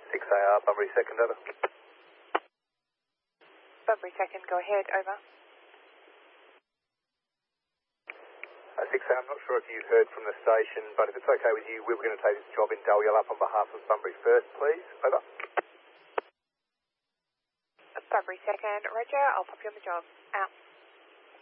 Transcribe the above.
6AR, Bunbury 2nd, over. Bunbury 2nd, go ahead, over. 6AR, I'm not sure if you heard from the station, but if it's okay with you, we were going to take this job in Dalyell up on behalf of Bunbury 1st, please. Over. Bunbury 2nd, Roger, I'll pop you on the job. Out.